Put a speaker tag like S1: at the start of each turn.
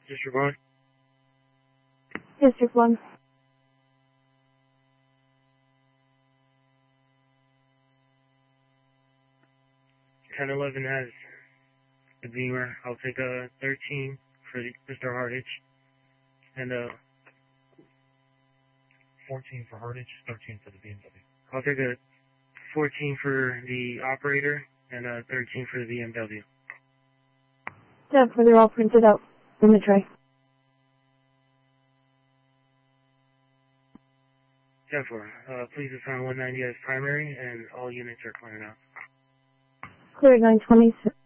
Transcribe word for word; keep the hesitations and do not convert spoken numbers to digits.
S1: District one.
S2: District one.
S1: ten eleven has the Beamer. I'll take a thirteen for the, Mister Hardage. And a
S3: fourteen for Hardage, thirteen for the B M W.
S1: I'll take a fourteen for the operator and a thirteen for the B M W.
S2: Yeah, for they're all printed out in the tray.
S1: ten four. Uh, please assign one ninety as primary and all units are clearing out.
S2: Clear at nine twenty-six.